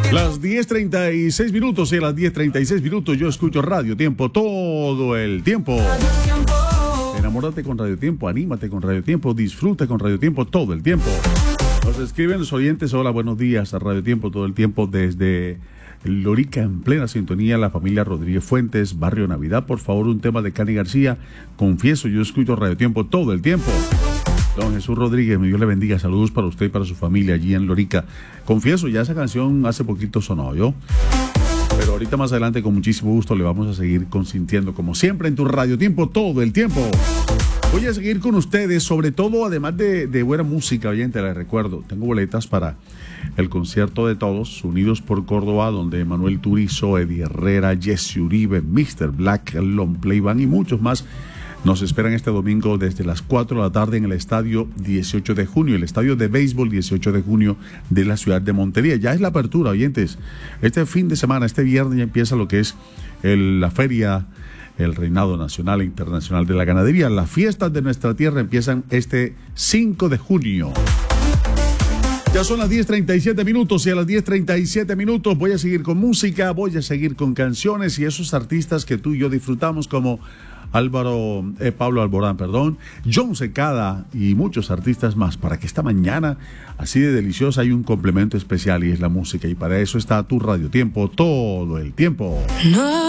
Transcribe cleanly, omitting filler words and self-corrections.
Las 10:36 minutos y a las 10:36 minutos yo escucho Radio Tiempo todo el tiempo. Enamórate con Radio Tiempo, anímate con Radio Tiempo, disfruta con Radio Tiempo todo el tiempo. Nos escriben los oyentes, hola, buenos días a Radio Tiempo todo el tiempo desde Lorica, en plena sintonía, la familia Rodríguez Fuentes, Barrio Navidad. Por favor, un tema de Cani García. Confieso, yo escucho Radio Tiempo todo el tiempo. Don Jesús Rodríguez, Dios le bendiga. Saludos para usted y para su familia allí en Lorica. Confieso, ya esa canción hace poquito sonó yo. Pero ahorita más adelante, con muchísimo gusto, le vamos a seguir consintiendo, como siempre, en tu Radio Tiempo todo el tiempo. Voy a seguir con ustedes, sobre todo, además de buena música, oyente, les recuerdo, tengo boletas para el concierto de todos, Unidos por Córdoba, donde Manuel Turizo, Eddie Herrera, Jesse Uribe, Mr. Black, Long Play Band y muchos más nos esperan este domingo desde las 4 de la tarde en el estadio 18 de junio, el estadio de béisbol 18 de junio de la ciudad de Montería. Ya es la apertura, oyentes. Este fin de semana, este viernes, ya empieza lo que es la feria, el reinado nacional e internacional de la ganadería. Las fiestas de nuestra tierra empiezan este 5 de junio. Ya son las 10:37 minutos y a las 10:37 minutos voy a seguir con música, voy a seguir con canciones y esos artistas que tú y yo disfrutamos como Pablo Alborán, John Secada y muchos artistas más, para que esta mañana así de deliciosa hay un complemento especial y es la música, y para eso está tu Radio Tiempo todo el tiempo. No.